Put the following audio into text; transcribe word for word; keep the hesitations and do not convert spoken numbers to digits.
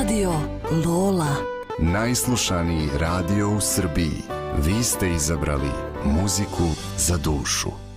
Radio Lola. Najslušaniji radio u Srbiji. Vi ste izabrali muziku za dušu.